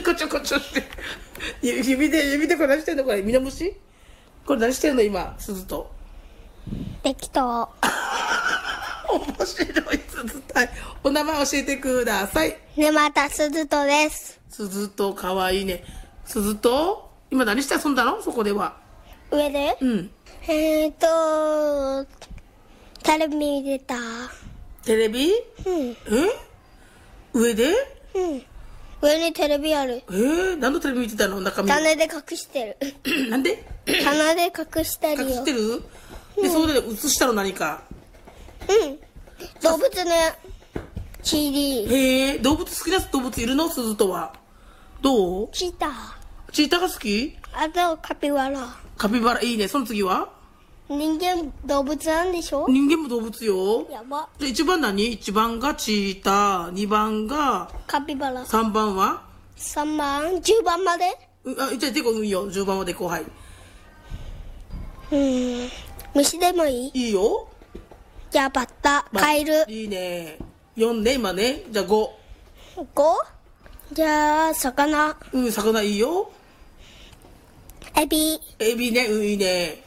こちょこちょして指でこれ何してんのこれミノムシこれ何してんの今すずと適当。 面白いすずたいお名前教えてください。 沼田すずとです。 すずとかわいいね。すずと今何して遊んだのそこでは。 上でうんテレビ見てた。 テレビ上で上にテレビある。 何のテレビ見てたの中身棚で隠してる。 なんで棚で隠してるよ。 隠してるで、それで映したの何か動物の CD。 動物好きな動物いるのすずとはどうチーター。 チーターが好きあとカピバラ。 カピバラいいね。その次は人間動物なんでしょ。 人間も動物よ。 やば。 で1番何 ?1 番がチーター2番がカピバラ。 3番は 3番10番まで。 じゃあてこいいよ10番まで後輩虫でもいい。 いいよ。 じゃあバッタ、カエル。 いいね。4ね今ね。じゃあ5。 5。じゃあ魚。 魚いいよ。 エビ。 エビね。いいね。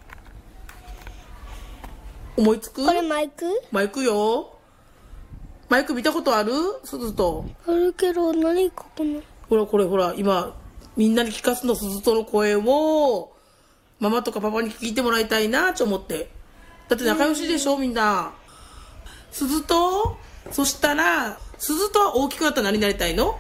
思いつくこれマイク。 マイクよ。マイク見たことあるすずと。 あるけど何ここの。 ほらこれほら今みんなに聞かすのすずとの声をママとかパパに聞いてもらいたいなと思って。だって仲良しでしょみんな。すずとそしたらすずとは大きくなったら何になりたいの？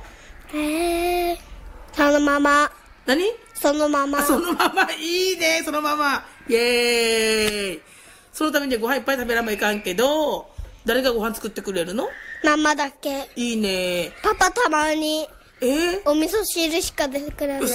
そのまま。 何？ そのまま。 そのままいいね。そのままイエーイ。そのためにご飯いっぱい食べらんもいかんけど誰がご飯作ってくれるの？ ママだけ。 いいね。 パパたまにお味噌汁しか出てくれない。